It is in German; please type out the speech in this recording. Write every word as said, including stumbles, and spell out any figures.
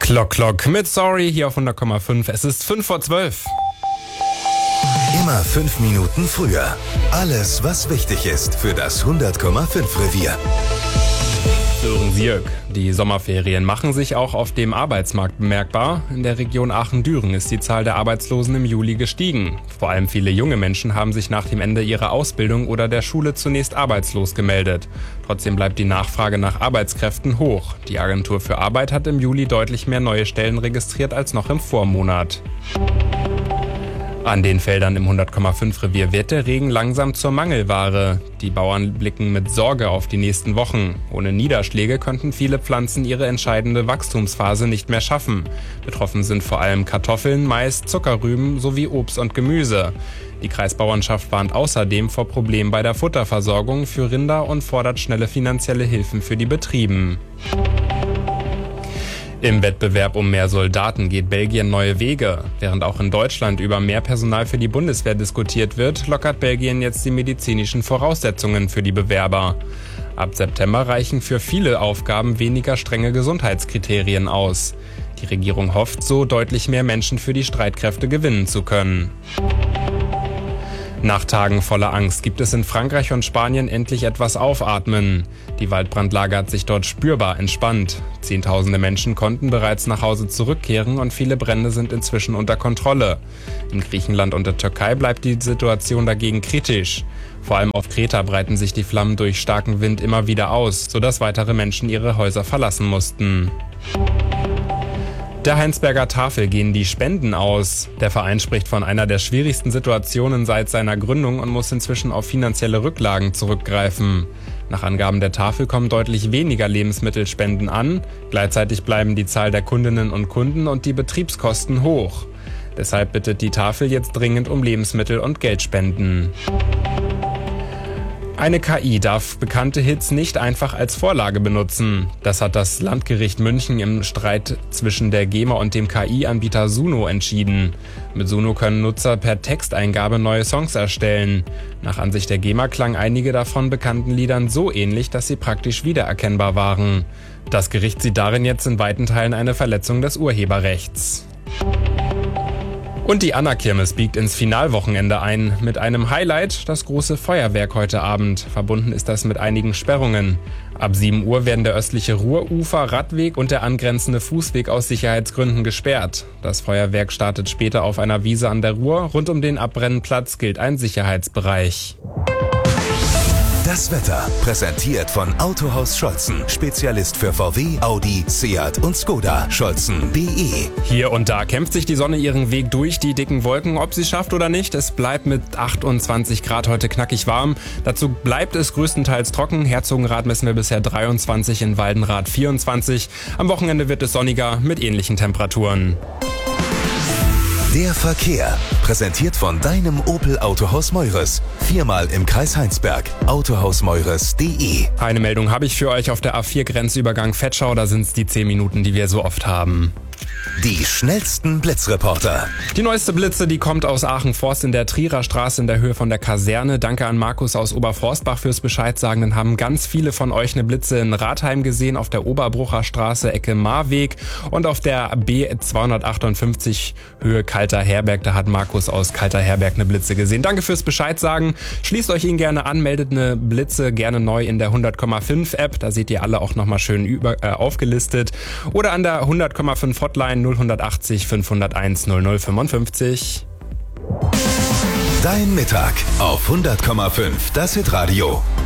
Klock, Klock mit Sorry hier auf hundert Komma fünf. Es ist fünf vor zwölf. Immer fünf Minuten früher. Alles, was wichtig ist für das hundert Komma fünf Revier. Sören Sierk. Die Sommerferien machen sich auch auf dem Arbeitsmarkt bemerkbar. In der Region Aachen-Düren ist die Zahl der Arbeitslosen im Juli gestiegen. Vor allem viele junge Menschen haben sich nach dem Ende ihrer Ausbildung oder der Schule zunächst arbeitslos gemeldet. Trotzdem bleibt die Nachfrage nach Arbeitskräften hoch. Die Agentur für Arbeit hat im Juli deutlich mehr neue Stellen registriert als noch im Vormonat. An den Feldern im hundert Komma fünf Revier wird der Regen langsam zur Mangelware. Die Bauern blicken mit Sorge auf die nächsten Wochen. Ohne Niederschläge könnten viele Pflanzen ihre entscheidende Wachstumsphase nicht mehr schaffen. Betroffen sind vor allem Kartoffeln, Mais, Zuckerrüben sowie Obst und Gemüse. Die Kreisbauernschaft warnt außerdem vor Problemen bei der Futterversorgung für Rinder und fordert schnelle finanzielle Hilfen für die Betrieben. Im Wettbewerb um mehr Soldaten geht Belgien neue Wege. Während auch in Deutschland über mehr Personal für die Bundeswehr diskutiert wird, lockert Belgien jetzt die medizinischen Voraussetzungen für die Bewerber. Ab September reichen für viele Aufgaben weniger strenge Gesundheitskriterien aus. Die Regierung hofft so, deutlich mehr Menschen für die Streitkräfte gewinnen zu können. Nach Tagen voller Angst gibt es in Frankreich und Spanien endlich etwas Aufatmen. Die Waldbrandlage hat sich dort spürbar entspannt. Zehntausende Menschen konnten bereits nach Hause zurückkehren und viele Brände sind inzwischen unter Kontrolle. In Griechenland und der Türkei bleibt die Situation dagegen kritisch. Vor allem auf Kreta breiten sich die Flammen durch starken Wind immer wieder aus, sodass weitere Menschen ihre Häuser verlassen mussten. Der Heinsberger Tafel gehen die Spenden aus. Der Verein spricht von einer der schwierigsten Situationen seit seiner Gründung und muss inzwischen auf finanzielle Rücklagen zurückgreifen. Nach Angaben der Tafel kommen deutlich weniger Lebensmittelspenden an. Gleichzeitig bleiben die Zahl der Kundinnen und Kunden und die Betriebskosten hoch. Deshalb bittet die Tafel jetzt dringend um Lebensmittel- und Geldspenden. Eine K I darf bekannte Hits nicht einfach als Vorlage benutzen. Das hat das Landgericht München im Streit zwischen der GEMA und dem K I-Anbieter Suno entschieden. Mit Suno können Nutzer per Texteingabe neue Songs erstellen. Nach Ansicht der GEMA klangen einige davon bekannten Liedern so ähnlich, dass sie praktisch wiedererkennbar waren. Das Gericht sieht darin jetzt in weiten Teilen eine Verletzung des Urheberrechts. Und die Anna-Kirmes biegt ins Finalwochenende ein. Mit einem Highlight, das große Feuerwerk heute Abend. Verbunden ist das mit einigen Sperrungen. Ab sieben Uhr werden der östliche Ruhrufer, Radweg und der angrenzende Fußweg aus Sicherheitsgründen gesperrt. Das Feuerwerk startet später auf einer Wiese an der Ruhr. Rund um den Abbrennplatz gilt ein Sicherheitsbereich. Das Wetter, präsentiert von Autohaus Scholzen. Spezialist für V W, Audi, Seat und Skoda. Scholzen punkt de. Hier und da kämpft sich die Sonne ihren Weg durch die dicken Wolken. Ob sie es schafft oder nicht, es bleibt mit achtundzwanzig Grad heute knackig warm. Dazu bleibt es größtenteils trocken. Herzogenrath messen wir bisher dreiundzwanzig, in Waldenrath vierundzwanzig. Am Wochenende wird es sonniger mit ähnlichen Temperaturen. Der Verkehr, präsentiert von deinem Opel Autohaus Meures. Viermal im Kreis Heinsberg. autohaus meures punkt de. Eine Meldung habe ich für euch auf der A vier Grenzübergang Vetschau. Da sind es die zehn Minuten, die wir so oft haben. Die schnellsten Blitzreporter. Die neueste Blitze, die kommt aus Aachen-Forst in der Trierer Straße in der Höhe von der Kaserne. Danke an Markus aus Oberforstbach fürs Bescheid sagen. Dann haben ganz viele von euch eine Blitze in Rathheim gesehen, auf der Oberbrucher Straße, Ecke Marweg und auf der B zweihundertachtundfünfzig Höhe Kalter Herberg. Da hat Markus aus Kalter Herberg eine Blitze gesehen. Danke fürs Bescheid sagen. Schließt euch ihn gerne an, meldet eine Blitze gerne neu in der hundert Komma fünf App. Da seht ihr alle auch nochmal schön über, äh, aufgelistet. Oder an der hundert Komma fünf Hotline null achtzig fünfhunderteins null null fünfundfünfzig. Dein Mittag auf hundert Komma fünf, das Hitradio.